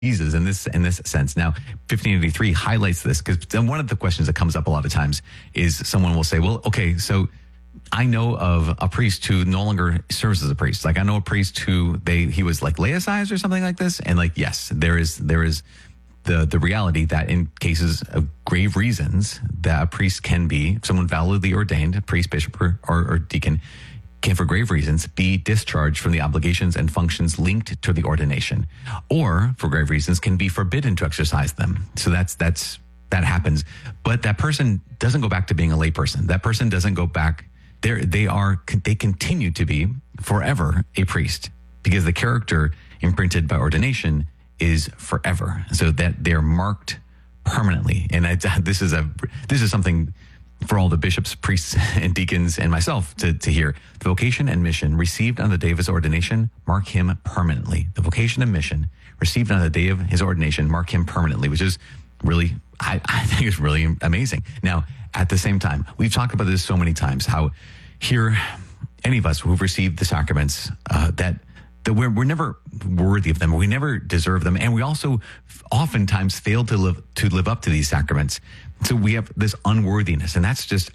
Jesus in this sense. Now, 1583 highlights this because one of the questions that comes up a lot of times is someone will say, well, okay, so I know of a priest who no longer serves as a priest. Like I know a priest who he was like laicized or something like this. And like, yes, there is the reality that in cases of grave reasons that a priest can be, someone validly ordained, a priest, bishop, or deacon, can for grave reasons be discharged from the obligations and functions linked to the ordination, or for grave reasons can be forbidden to exercise them. So that happens. But that person doesn't go back to being a layperson. That person doesn't go back. They continue to be forever a priest because the character imprinted by ordination is forever. So that they're marked permanently. And this is something for all the bishops, priests, and deacons, and myself to hear. The vocation and mission received on the day of his ordination mark him permanently. The vocation and mission received on the day of his ordination mark him permanently, which is really, I think is really amazing. Now, at the same time, we've talked about this so many times, how here, any of us who've received the sacraments, that we're never worthy of them. We never deserve them. And we also oftentimes fail to live up to these sacraments. So we have this unworthiness, and that's just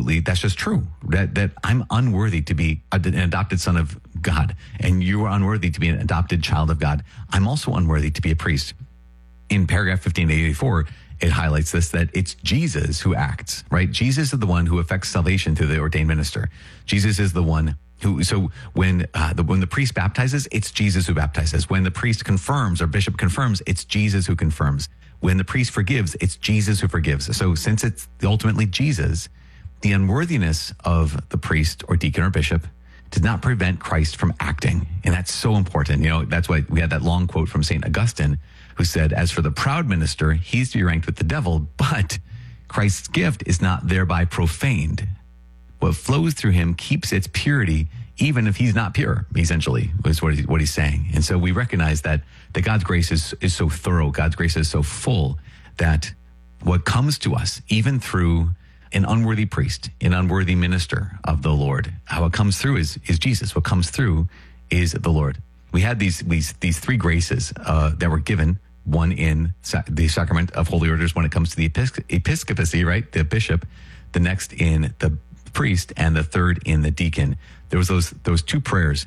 true. That I'm unworthy to be an adopted son of God, and you are unworthy to be an adopted child of God. I'm also unworthy to be a priest. In paragraph 1584, it highlights this, that it's Jesus who acts, right? Jesus is the one who effects salvation through the ordained minister. Jesus is the one who, so when the priest baptizes, it's Jesus who baptizes. When the priest confirms or bishop confirms, it's Jesus who confirms. When the priest forgives, it's Jesus who forgives. So since it's ultimately Jesus, the unworthiness of the priest or deacon or bishop did not prevent Christ from acting. And that's so important. You know, that's why we had that long quote from St. Augustine, who said, as for the proud minister, he's to be ranked with the devil, but Christ's gift is not thereby profaned. What flows through him keeps its purity, even if he's not pure, essentially, is what he's saying. And so we recognize that God's grace is so thorough, God's grace is so full, that what comes to us, even through an unworthy priest, an unworthy minister of the Lord, how it comes through is Jesus. What comes through is the Lord. We had these three graces that were given, one in the sacrament of holy orders when it comes to the episcopacy, right, the bishop, the next in the priest, and the third in the deacon. There was those two prayers,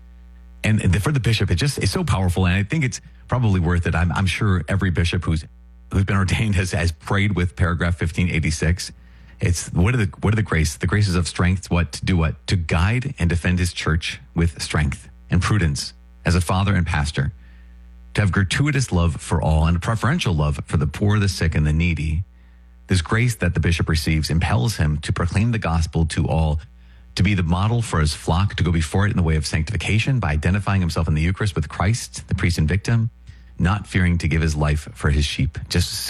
and for the bishop, it's so powerful, and I think it's probably worth it. I'm sure every bishop who's been ordained has prayed with paragraph 1586. It's what are the graces of strength? To guide and defend his church with strength and prudence as a father and pastor, to have gratuitous love for all and a preferential love for the poor, the sick, and the needy. This grace that the bishop receives impels him to proclaim the gospel to all, to be the model for his flock, to go before it in the way of sanctification by identifying himself in the Eucharist with Christ, the priest and victim, not fearing to give his life for his sheep. That's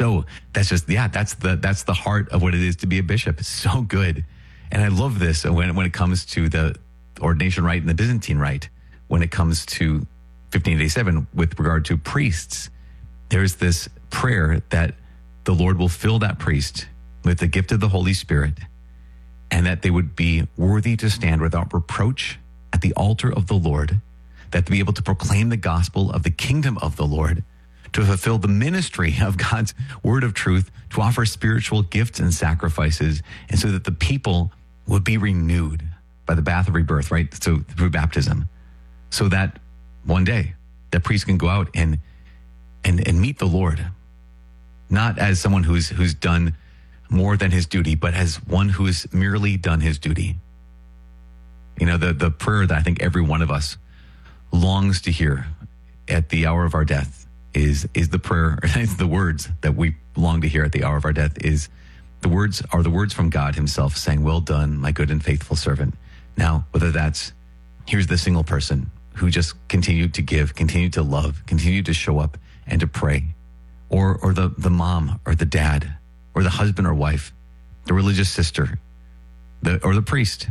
the heart of what it is to be a bishop. It's so good. And I love this when it comes to the ordination rite and the Byzantine rite. When it comes to 1587, with regard to priests, there's this prayer that the Lord will fill that priest with the gift of the Holy Spirit, and that they would be worthy to stand without reproach at the altar of the Lord, that to be able to proclaim the gospel of the kingdom of the Lord, to fulfill the ministry of God's word of truth, to offer spiritual gifts and sacrifices, and so that the people would be renewed by the bath of rebirth, right? So through baptism, so that one day the priest can go out and meet the Lord, not as someone who's done more than his duty, but as one who has merely done his duty. You know, the prayer that I think every one of us longs to hear at the hour of our death is the prayer, it's the words that we long to hear at the hour of our death the words from God himself saying, well done, my good and faithful servant. Now, whether that's, here's the single person who just continued to give, continued to love, continued to show up and to pray, or the mom or the dad or the husband or wife, the religious sister, or the priest.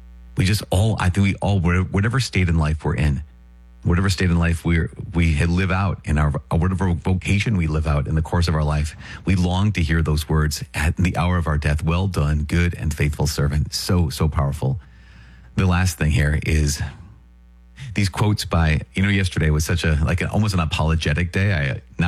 Whatever state in life we're in, whatever state in life we live out in whatever vocation we live out in the course of our life, we long to hear those words at the hour of our death. Well done, good and faithful servant. So, so powerful. The last thing here is these quotes by, yesterday was such a, like almost an apologetic day.